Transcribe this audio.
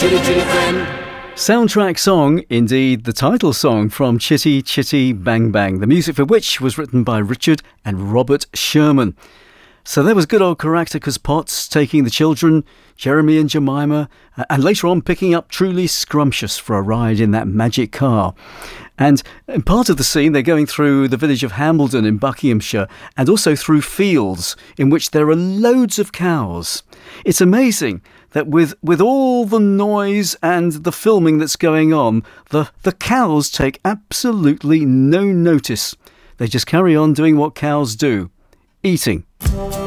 Chitty Chitty Friend. Soundtrack song, indeed the title song from Chitty Chitty Bang Bang, the music for which was written by Richard and Robert Sherman. So there was good old Caractacus Potts taking the children, Jeremy and Jemima, and later on picking up Truly Scrumptious for a ride in that magic car. And in part of the scene, they're going through the village of Hambledon in Buckinghamshire and also through fields in which there are loads of cows. It's amazing that with all the noise and the filming that's going on, the cows take absolutely no notice. They just carry on doing what cows do, eating.